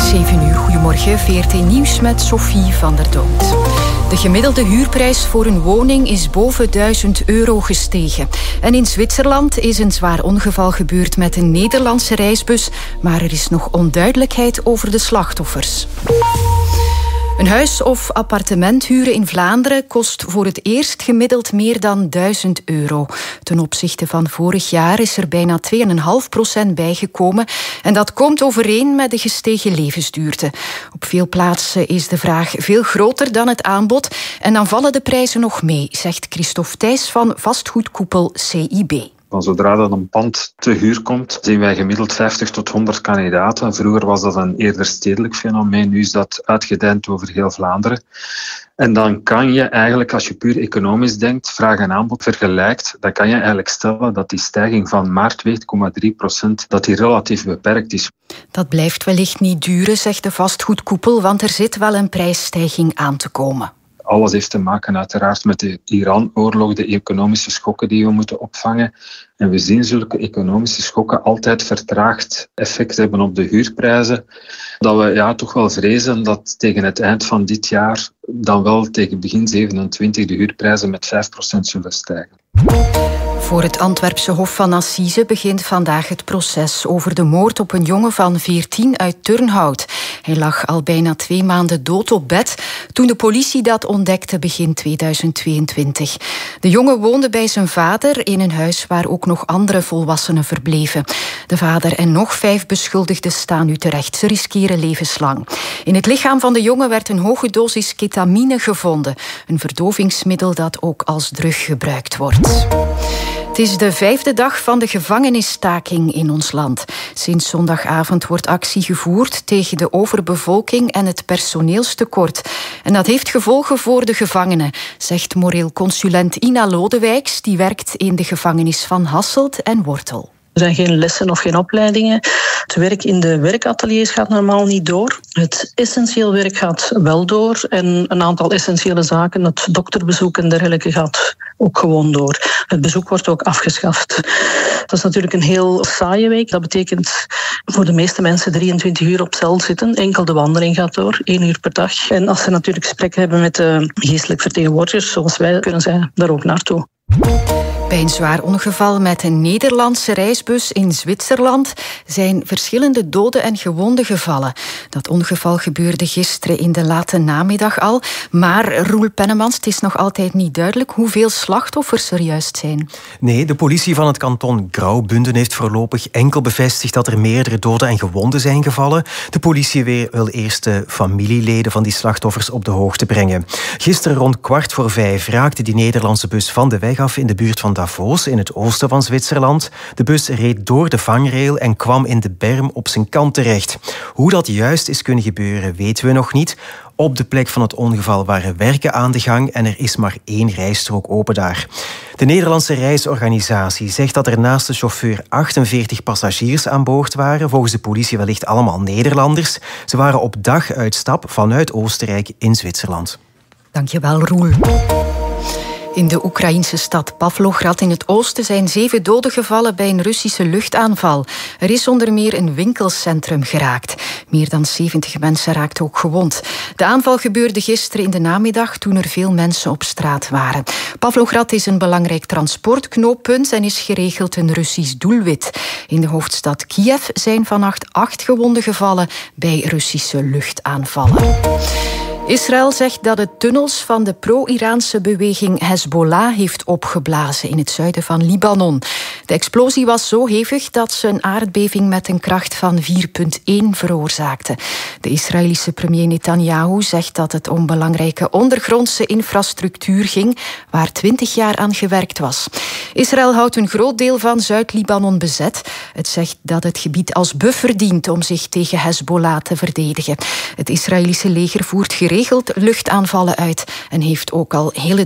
7 uur, goedemorgen, VRT Nieuws met Sophie van der Dood. De gemiddelde huurprijs voor een woning is boven €1000 gestegen. En in Zwitserland is een zwaar ongeval gebeurd met een Nederlandse reisbus, maar er is nog onduidelijkheid over de slachtoffers. Een huis of appartement huren in Vlaanderen kost voor het eerst gemiddeld meer dan €1000. Ten opzichte van vorig jaar is er bijna 2,5% bijgekomen. En dat komt overeen met de gestegen levensduurte. Op veel plaatsen is de vraag veel groter dan het aanbod. En dan vallen de prijzen nog mee, zegt Christophe Thijs van vastgoedkoepel CIB. Zodra dat een pand te huur komt, zien wij gemiddeld 50 tot 100 kandidaten. Vroeger was dat een eerder stedelijk fenomeen, nu is dat uitgedijnd over heel Vlaanderen. En dan kan je eigenlijk, als je puur economisch denkt, vraag en aanbod vergelijkt, dan kan je eigenlijk stellen dat die stijging van maar 2,3%, dat die relatief beperkt is. Dat blijft wellicht niet duren, zegt de vastgoedkoepel, want er zit wel een prijsstijging aan te komen. Alles heeft te maken uiteraard met de Iran-oorlog, de economische schokken die we moeten opvangen. En we zien zulke economische schokken altijd vertraagd effect hebben op de huurprijzen. Dat we toch wel vrezen dat tegen het eind van dit jaar, dan wel tegen begin 27, de huurprijzen met 5% zullen stijgen. Voor het Antwerpse Hof van Assise begint vandaag het proces over de moord op een jongen van 14 uit Turnhout. Hij lag al bijna 2 maanden dood op bed toen de politie dat ontdekte begin 2022. De jongen woonde bij zijn vader in een huis waar ook nog andere volwassenen verbleven. De vader en nog 5 beschuldigden staan nu terecht. Ze riskeren levenslang. In het lichaam van de jongen werd een hoge dosis ketamine gevonden. Een verdovingsmiddel dat ook als drug gebruikt wordt. Het is de 5e dag van de gevangenisstaking in ons land. Sinds zondagavond wordt actie gevoerd tegen de overbevolking en het personeelstekort. En dat heeft gevolgen voor de gevangenen, zegt moreel consulent Ina Lodewijks, die werkt in de gevangenis van Hasselt en Wortel. Er zijn geen lessen of geen opleidingen. Het werk in de werkateliers gaat normaal niet door. Het essentieel werk gaat wel door. En een aantal essentiële zaken, het dokterbezoek en dergelijke, gaat ook gewoon door. Het bezoek wordt ook afgeschaft. Dat is natuurlijk een heel saaie week. Dat betekent voor de meeste mensen 23 uur op cel zitten. Enkel de wandeling gaat door, 1 uur per dag. En als ze natuurlijk gesprekken hebben met de geestelijk vertegenwoordigers, zoals wij, kunnen zij daar ook naartoe. Bij een zwaar ongeval met een Nederlandse reisbus in Zwitserland zijn verschillende doden en gewonden gevallen. Dat ongeval gebeurde gisteren in de late namiddag al. Maar, Roel Pennemans, het is nog altijd niet duidelijk hoeveel slachtoffers er juist zijn. Nee, de politie van het kanton Graubünden heeft voorlopig enkel bevestigd dat er meerdere doden en gewonden zijn gevallen. De politie wil eerst de familieleden van die slachtoffers op de hoogte brengen. Gisteren rond 4:15 raakte die Nederlandse bus van de weg af in de buurt van Davos, in het oosten van Zwitserland. De bus reed door de vangrail en kwam in de berm op zijn kant terecht. Hoe dat juist is kunnen gebeuren, weten we nog niet. Op de plek van het ongeval waren werken aan de gang en er is maar 1 rijstrook open daar. De Nederlandse reisorganisatie zegt dat er naast de chauffeur 48 passagiers aan boord waren. Volgens de politie wellicht allemaal Nederlanders. Ze waren op daguitstap vanuit Oostenrijk in Zwitserland. Dankjewel, Roel. In de Oekraïense stad Pavlograd in het oosten zijn 7 doden gevallen bij een Russische luchtaanval. Er is onder meer een winkelcentrum geraakt. Meer dan 70 mensen raakten ook gewond. De aanval gebeurde gisteren in de namiddag toen er veel mensen op straat waren. Pavlograd is een belangrijk transportknooppunt en is geregeld een Russisch doelwit. In de hoofdstad Kiev zijn vannacht 8 gewonden gevallen bij Russische luchtaanvallen. Israël zegt dat het tunnels van de pro-Iraanse beweging Hezbollah heeft opgeblazen in het zuiden van Libanon. De explosie was zo hevig dat ze een aardbeving met een kracht van 4,1 veroorzaakte. De Israëlische premier Netanyahu zegt dat het om belangrijke ondergrondse infrastructuur ging, waar 20 jaar aan gewerkt was. Israël houdt een groot deel van Zuid-Libanon bezet. Het zegt dat het gebied als buffer dient om zich tegen Hezbollah te verdedigen. Het Israëlische leger voert geregeld luchtaanvallen uit en heeft ook al hele